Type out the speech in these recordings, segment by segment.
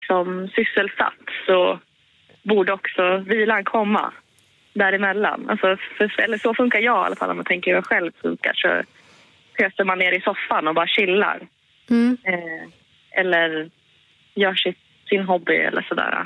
liksom sysselsatt så borde också vilan komma däremellan. Alltså, eller så funkar jag i alla fall, om man tänker hur jag själv funkar, så pöser man ner i soffan och bara chillar. Eller gör sin hobby eller sådär.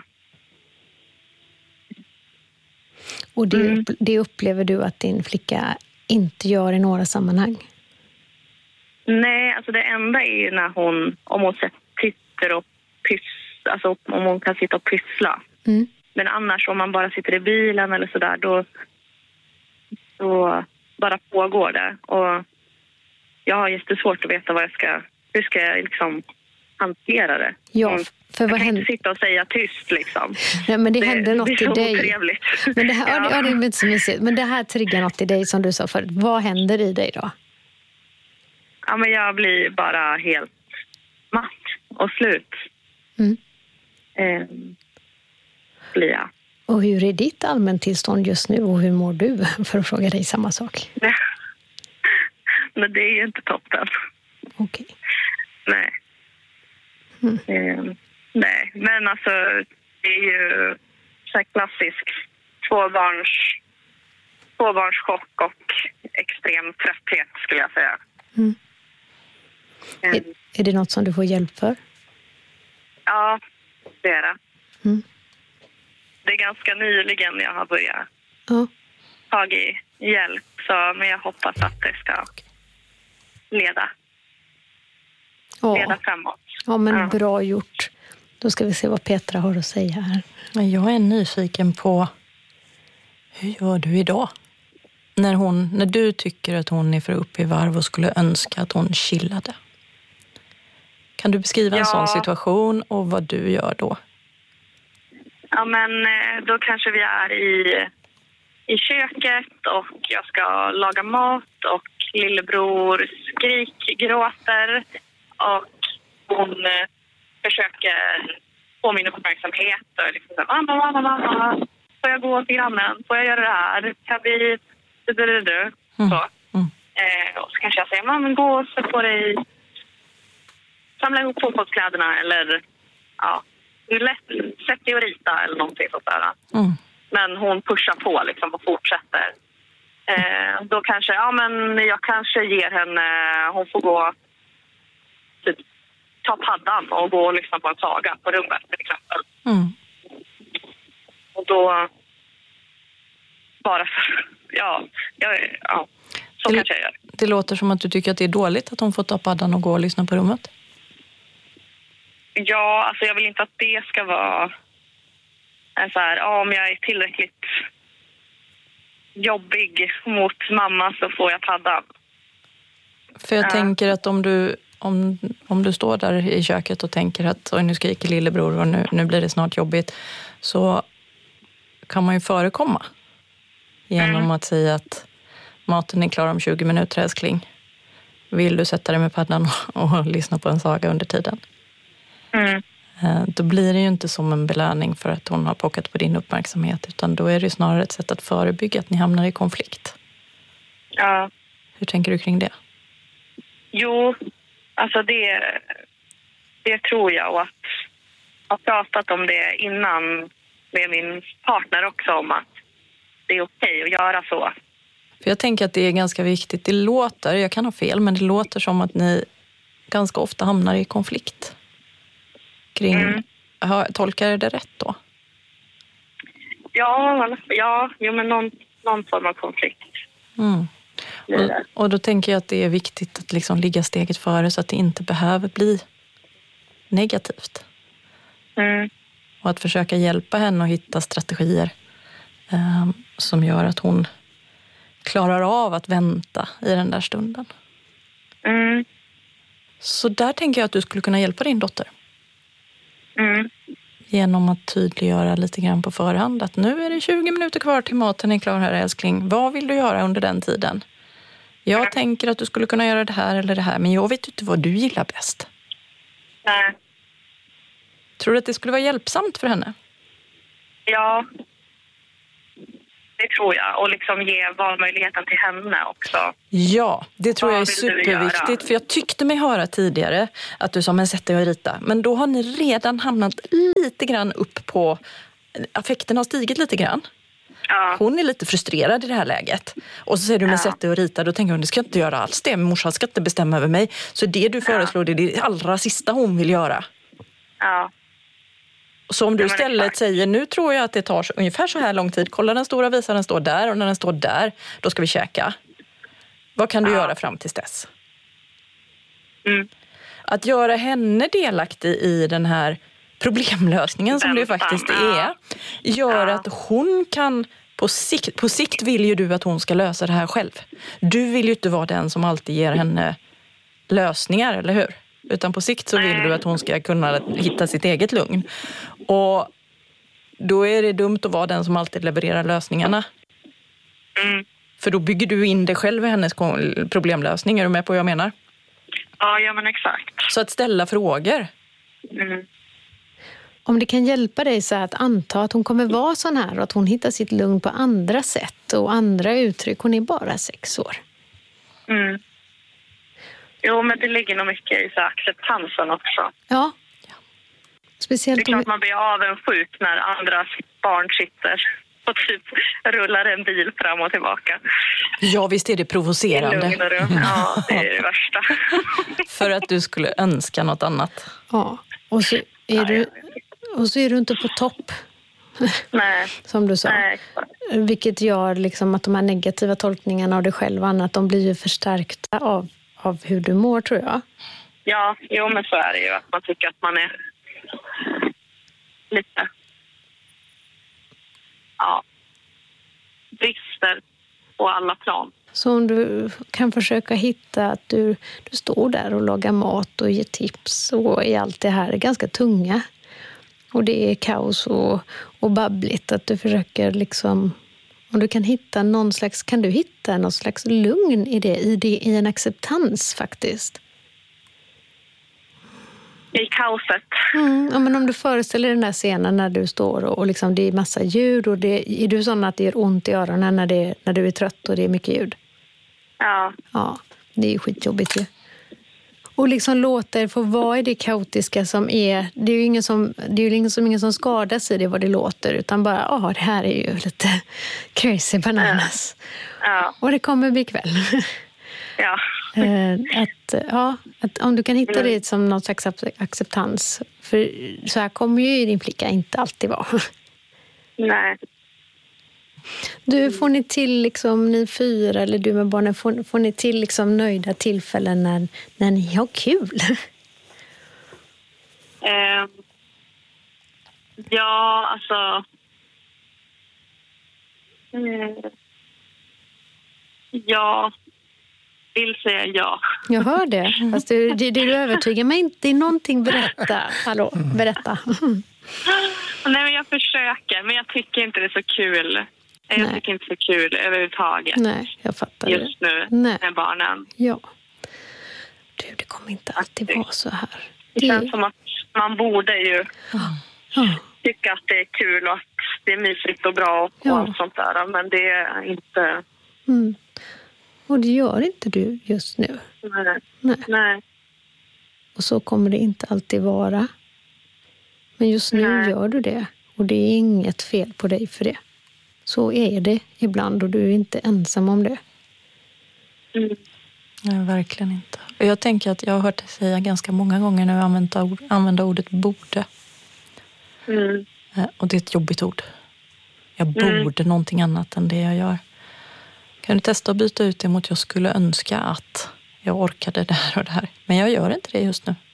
Och det upplever du att din flicka inte gör i några sammanhang? Nej, alltså det enda är ju när om hon sitter och alltså om hon kan sitta och pyssla. Men annars om man bara sitter i bilen eller sådär, då bara pågår det. Och jag har jättesvårt att veta hur ska jag liksom hantera det. Ja, för jag kan inte sitta och säga tyst liksom. Nej, men det händer något i dig. Det är så otrevligt. Men det här, ja, det är inte så mysigt. Men det här triggar något i dig som du sa förut. Vad händer i dig då? Ja, men jag blir bara helt matt och slut. Blir jag. Och hur är ditt allmäntillstånd just nu och hur mår du? För att fråga dig samma sak. Men det är ju inte toppen. Okej. Nej. Nej, men alltså det är ju så här klassisk tvåbarnschock och extrem trötthet skulle jag säga. Är det något som du får hjälp för? Ja, det är det. Det är ganska nyligen jag har börjat ta hjälp. Men jag hoppas att det ska leda framåt. Ja, men bra gjort. Då ska vi se vad Petra har att säga här. Jag är nyfiken på, hur gör du idag? När du tycker att hon är för upp i varv och skulle önska att hon chillade. Kan du beskriva en sån situation och vad du gör då? Ja, men då kanske vi är i köket och jag ska laga mat och lillebror gråter och hon försöker få min uppmärksamhet och liksom så, mamma, får jag gå till grannen? Får jag göra det här? Kan vi... Så. Och så kanske jag säger, men gå och sätt på dig, samla ihop fotbollskläderna eller sätt dig och rita eller någonting sånt där. Men hon pushar på liksom och fortsätter. Då kanske, jag kanske ger henne, hon får gå typ, ta paddan och gå och lyssna på en saga på rummet till exempel. Och då bara så kanske jag gör. Det låter som att du tycker att det är dåligt att hon får ta paddan och gå och lyssna på rummet. Ja, alltså jag vill inte att det ska vara så här, om jag är tillräckligt jobbig mot mamma så får jag paddan. För jag tänker att om du står där i köket och tänker att nu skriker lillebror och nu blir det snart jobbigt, så kan man ju förekomma genom att säga att maten är klar om 20 minuter, älskling. Vill du sätta dig med paddan och lyssna på en saga under tiden? Då blir det ju inte som en belöning för att hon har pockat på din uppmärksamhet, utan då är det snarare ett sätt att förebygga att ni hamnar i konflikt. Ja. Hur tänker du kring det? Jo, alltså det tror jag, och att ha pratat om det innan med min partner också, om att det är okej att göra så. För jag tänker att det är ganska viktigt. Det låter, jag kan ha fel, men det låter som att ni ganska ofta hamnar i konflikt kring, tolkar det rätt då? Men någon form av konflikt. Och då tänker jag att det är viktigt att liksom ligga steget före så att det inte behöver bli negativt. Och att försöka hjälpa henne att hitta strategier som gör att hon klarar av att vänta i den där stunden. Så där tänker jag att du skulle kunna hjälpa din dotter. Genom att tydliggöra lite grann på förhand att nu är det 20 minuter kvar till maten är klar här, älskling. Vad vill du göra under den tiden? Jag tänker att du skulle kunna göra det här eller det här, men jag vet inte vad du gillar bäst. Nej. Tror du att det skulle vara hjälpsamt för henne? Ja. det tror jag. Och liksom ge valmöjligheten till henne också. Ja, det tror jag är Vad vill du superviktigt. göra? För jag tyckte mig höra tidigare att du sa, men sätt dig och rita. Men då har ni redan hamnat lite grann upp på... Affekten har stigit lite grann. Ja. Hon är lite frustrerad i det här läget. Och så säger du, men sätt dig och rita. Då tänker hon, det ska jag inte göra alls det. Men morsan ska inte bestämma över mig. Så det du föreslår, det är det allra sista hon vill göra. Ja. Så om du Ja, men istället exakt. säger, nu tror jag att det tar ungefär så här lång tid. Kolla den stora visar, den står där. Och när den står där, då ska vi käka. Vad kan du göra fram tills dess? Mm. Att göra henne delaktig i den här problemlösningen som det Väntan, faktiskt är. Gör att hon kan... På sikt vill ju du att hon ska lösa det här själv. Du vill ju inte vara den som alltid ger henne lösningar, eller hur? Utan på sikt så vill du att hon ska kunna hitta sitt eget lugn. Och då är det dumt att vara den som alltid levererar lösningarna. Mm. För då bygger du in dig själv i hennes problemlösning. Är du med på vad jag menar? Ja, men exakt. Så att ställa frågor. Mm. Om det kan hjälpa dig så att anta att hon kommer vara sån här och att hon hittar sitt lugn på andra sätt och andra uttryck. Hon är bara 6 år. Mm. Jo, men det ligger nog mycket i så acceptansen också. Ja. Det Speciellt är klart man blir avundsjuk när andras barn sitter och typ rullar en bil fram och tillbaka. Ja, visst är det I provocerande. lugn och ro. Ja, det är det värsta. För att du skulle önska något annat. Ja, och så är du inte på topp. Nej. Som du sa. Nej. Vilket gör liksom att de här negativa tolkningarna av dig själv, att de blir ju förstärkta av hur du mår, tror jag. Ja, jo, men så är det ju. Att man tycker att man är lite... Ja. Brister på alla plan. Så om du kan försöka hitta att du står där och lagar mat och ger tips och i allt det här är ganska tunga. Och det är kaos och babbligt. Att du försöker liksom... Om du kan hitta någon slags lugn i det, i en acceptans faktiskt. I kaoset. Ja, men om du föreställer den där scenen när du står och liksom det är massa ljud och är du sån att det gör ont i öronen när du är trött och det är mycket ljud? Ja. Ja, det är ju skitjobbigt ju. Och liksom låta er få vara i det kaotiska som är... Det är ju ingen som skadas i det vad det låter, utan bara, det här är ju lite crazy bananas. Ja. Och det kommer bli kväll. Ja. Att om du kan hitta det som någon slags acceptans. För så här kommer ju din flicka inte alltid vara. Nej. Du, får ni till liksom, ni 4 eller du med barnen, får ni till liksom nöjda tillfällen när ni har kul? Ja, alltså... Ja, vill säga ja. Jag hör det. Fast du övertygar mig inte. Det är någonting, berätta. Hallå, berätta. Nej, men jag försöker. Men jag tycker inte det är så kul. Jag tycker inte det är så kul överhuvudtaget. Nej, jag fattar just det. nu med barnen. Ja. Du, det kommer inte alltid vara så här. Det känns som att man borde ju tycka att det är kul och att det är mysigt och bra och allt sånt där. Men det är inte... Mm. Och det gör inte du just nu. Nej. Och så kommer det inte alltid vara. Men just nu gör du det. Och det är inget fel på dig för det. Så är det ibland och du är inte ensam om det. Mm. Nej, verkligen inte. Jag tänker att jag har hört dig säga ganska många gånger när jag använder ordet borde. Mm. Och det är ett jobbigt ord. Jag borde någonting annat än det jag gör. Kan du testa att byta ut det mot jag skulle önska att jag orkade det här och det här. Men jag gör inte det just nu.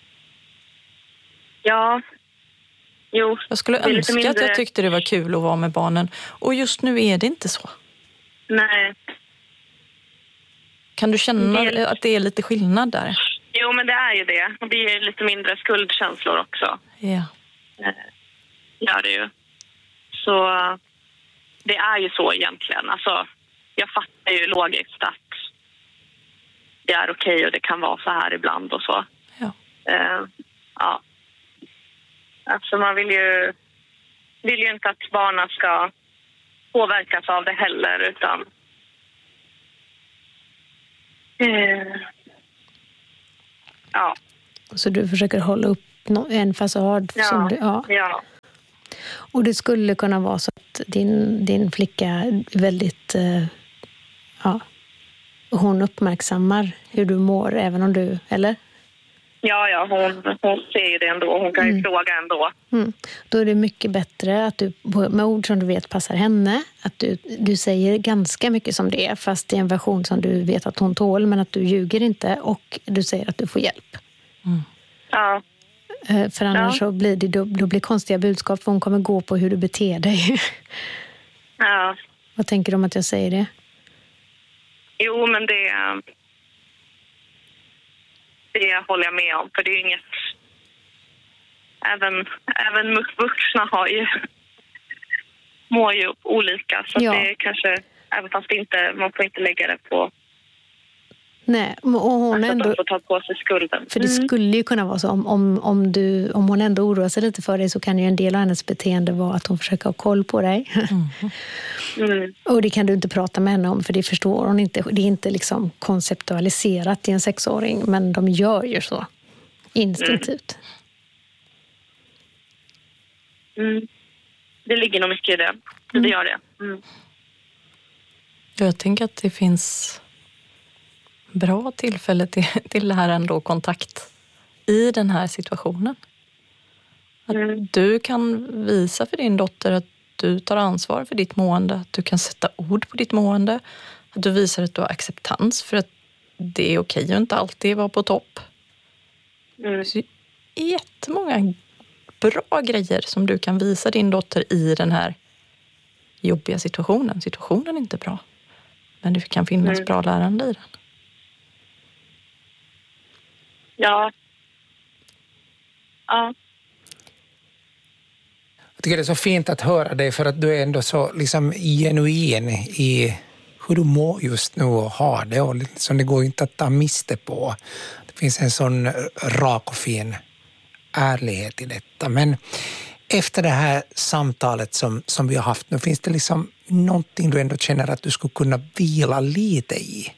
Ja. Jo. Jag skulle önska att jag tyckte det var kul att vara med barnen. Och just nu är det inte så. Nej. Kan du känna att det är lite skillnad där? Jo, men det är ju det. Och det är lite mindre skuldkänslor också. Ja. Gör det ju. Så det är ju så egentligen. Alltså, jag fattar ju logiskt att det är okej och det kan vara så här ibland och så. Ja. Ja. Alltså man vill ju inte att barnen ska påverkas av det heller, utan ja. Så du försöker hålla upp en fasad som du... Ja. Och det skulle kunna vara så att din flicka är väldigt... hon uppmärksammar hur du mår, även om du... Eller? Ja, hon ser ju det ändå. Hon kan ju fråga ändå. Då är det mycket bättre att du med ord som du vet passar henne, att du säger ganska mycket som det är, fast i en version som du vet att hon tål, men att du ljuger inte, och du säger att du får hjälp. Ja. För annars så blir det blir konstiga budskap, för hon kommer gå på hur du beter dig. Ja. Vad tänker du om att jag säger det? Jo, men det håller jag med om. För det är ju inget... Även vuxna mår ju olika. Så det är kanske... Även fast man får inte lägga det på... Nej, och hon att ändå... de får ta på sig skulden. För det skulle ju kunna vara så, om hon ändå oroar sig lite för dig, så kan ju en del av hennes beteende vara att hon försöker ha koll på dig. Och det kan du inte prata med henne om, för det förstår hon inte. Det är inte liksom konceptualiserat i en 6-åring, men de gör ju så instinktivt. Det ligger nog mycket i det. Det gör det. Jag tänker att det finns bra tillfälle till det här ändå, kontakt i den här situationen. Att du kan visa för din dotter att du tar ansvar för ditt mående, att du kan sätta ord på ditt mående, att du visar att du har acceptans för att det är okej att inte alltid vara på topp. Så det är jättemånga bra grejer som du kan visa din dotter i den här jobbiga situationen. Situationen är inte bra, men det kan finnas bra lärande i den. Ja. Jag tycker det är så fint att höra dig, för att du är ändå så liksom genuin i hur du mår just nu och har det, och liksom det går inte att ta miste på. Det finns en sån rak och fin ärlighet i detta. Men efter det här samtalet som vi har haft nu, finns det liksom någonting du ändå känner att du skulle kunna vila lite i?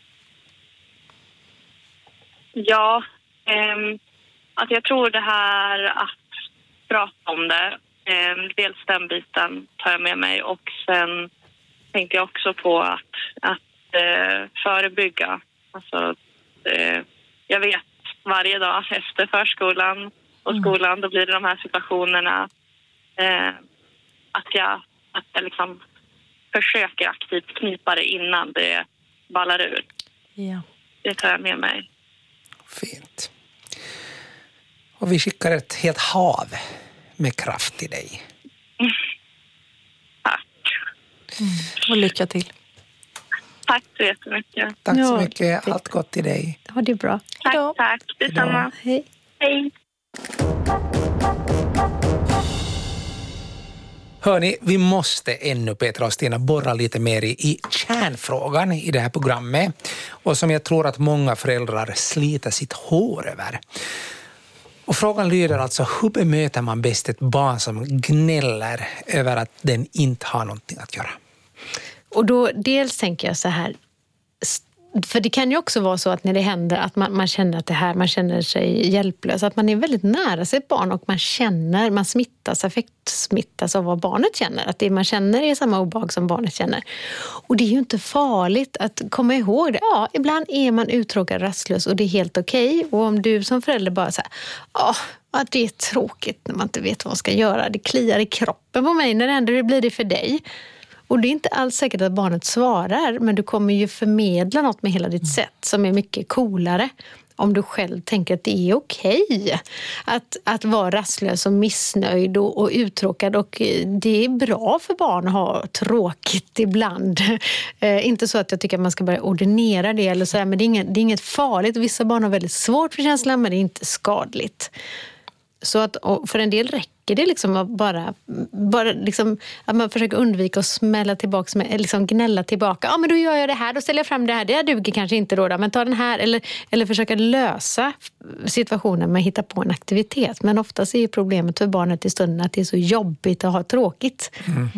Ja, att jag tror det här att prata om det, dels den biten tar jag med mig, och sen tänkte jag också på att förebygga. Alltså, jag vet varje dag efter förskolan och skolan, då blir det de här situationerna att jag liksom försöker aktivt knipa det innan det ballar ur. Ja. Det tar jag med mig. Fint. Och vi skickar ett helt hav med kraft till dig. Tack. Och lycka till. Tack så jättemycket. Tack så mycket. Allt gott till dig. Ja, det är bra. Tack. Detsamma. Hej. Hej. Hörni, vi måste ännu, Petra och Stina, borra lite mer i kärnfrågan i det här programmet, och som jag tror att många föräldrar sliter sitt hår över. Och frågan lyder alltså: hur bemöter man bäst ett barn som gnäller över att den inte har någonting att göra? Och då dels tänker jag så här, för det kan ju också vara så att när det händer att man känner att man känner sig hjälplös, att man är väldigt nära sitt barn och man affektsmittas av vad barnet känner, att det man känner är samma obehag som barnet känner. Och det är ju inte farligt att komma ihåg det. Ja, ibland är man uttråkad, rastlös, och det är helt okej. Och om du som förälder bara säger att det är tråkigt när man inte vet vad man ska göra, det kliar i kroppen på mig när det händer, det blir det för dig. Och det är inte alls säkert att barnet svarar, men du kommer ju förmedla något med hela ditt sätt som är mycket coolare om du själv tänker att det är okej att vara rastlös och missnöjd och uttråkad. Och det är bra för barn att ha tråkigt ibland. Inte så att jag tycker att man ska börja ordinera det eller så här, men det är inget farligt. Vissa barn har väldigt svårt för känslan, men det är inte skadligt. Så att för en del räcker det liksom att bara liksom att man försöker undvika att smälla tillbaka, liksom gnälla tillbaka. Ja, men då gör jag det här, då ställer jag fram det här. Det duger kanske inte då, men ta den här. Eller försöka lösa situationen med att hitta på en aktivitet. Men oftast är ju problemet för barnet i stunden att det är så jobbigt att ha tråkigt.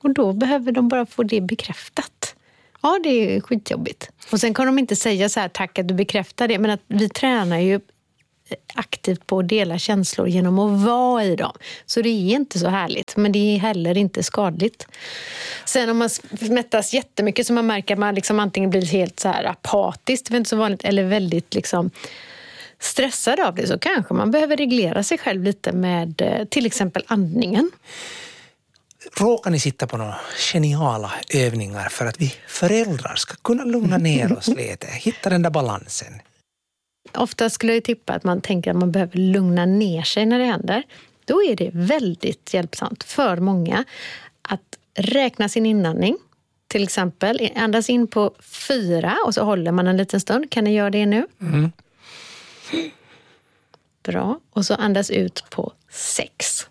Och då behöver de bara få det bekräftat. Ja, det är skitjobbigt. Och sen kan de inte säga så här, tack att du bekräftar det. Men att vi tränar ju aktivt på att dela känslor genom att vara i dem. Så det är inte så härligt, men det är heller inte skadligt. Sen om man smättas jättemycket så man märker att man liksom antingen blir helt så här apatisk, det är inte så vanligt, eller väldigt liksom stressad av det, så kanske man behöver reglera sig själv lite med till exempel andningen. Råkar ni sitta på några geniala övningar för att vi föräldrar ska kunna lugna ner oss lite, hitta den där balansen? Ofta skulle jag tippa att man tänker att man behöver lugna ner sig när det händer. Då är det väldigt hjälpsamt för många att räkna sin inandning. Till exempel andas in på 4 och så håller man en liten stund. Kan ni göra det nu? Mm. Bra. Och så andas ut på 6.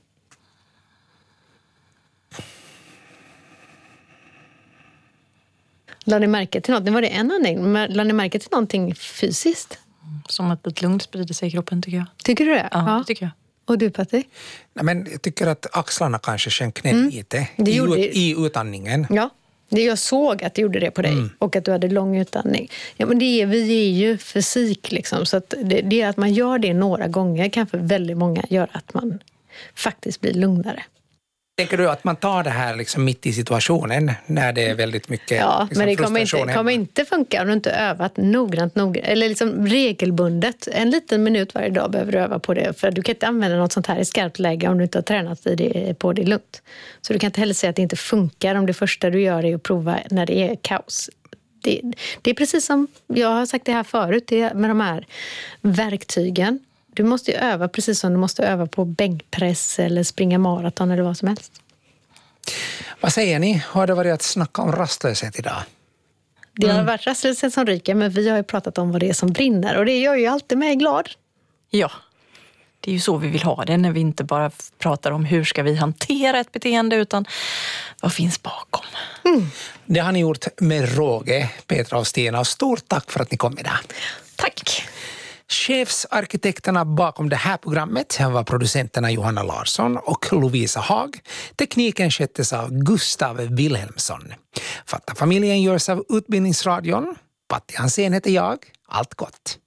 Lade ni märke till något? Var det en andning? Lade ni märke till någonting fysiskt? Som att ett lugn sprider sig i kroppen, tycker jag. Tycker du det? Ja, det tycker jag. Och du, Patti? Nej, men jag tycker att axlarna kanske sjönk ner lite i utandningen. Ja, jag såg att du gjorde det på dig och att du hade lång utandning. Ja, men vi är ju fysik liksom, så att det är att man gör det några gånger kan för väldigt många göra att man faktiskt blir lugnare. Tänker du att man tar det här liksom mitt i situationen när det är väldigt mycket ja, liksom, men det kommer inte funka om du inte övat noggrant eller liksom regelbundet. En liten minut varje dag behöver du öva på det, för du kan inte använda något sånt här i skarpt läge om du inte har tränat på det lugnt. Så du kan inte heller säga att det inte funkar om det första du gör är att prova när det är kaos. Det är precis som jag har sagt det här förut, det med de här verktygen. Du måste ju öva precis som du måste öva på bänkpress eller springa maraton eller vad som helst. Vad säger ni? Har det varit att snacka om rastlöshet idag? Det har varit rastlöshet som ryker, men vi har ju pratat om vad det är som brinner. Och det gör ju alltid mig glad. Ja, det är ju så vi vill ha det när vi inte bara pratar om hur ska vi hantera ett beteende, utan vad finns bakom. Det har ni gjort med råge, Petra och Stina. Och stort tack för att ni kom idag. Tack! Chefsarkitekterna bakom det här programmet var producenterna Johanna Larsson och Lovisa Haag. Tekniken sköttes av Gustav Wilhelmsson. Fatta familjen görs av Utbildningsradion. Patti Hansén heter jag. Allt gott!